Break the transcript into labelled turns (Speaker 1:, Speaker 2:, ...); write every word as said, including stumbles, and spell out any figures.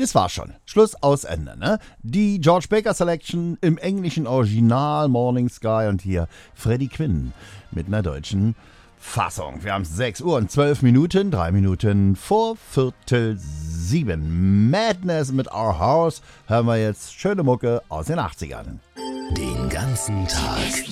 Speaker 1: das war schon. Schluss, aus, Ende, ne? Die George Baker Selection im englischen Original Morning Sky und hier Freddie Quinn mit einer deutschen Fassung. Wir haben sechs Uhr und zwölf Minuten, drei Minuten vor Viertel sieben. Madness mit Our House hören wir jetzt schöne Mucke aus den achtzigern.
Speaker 2: Den ganzen Tag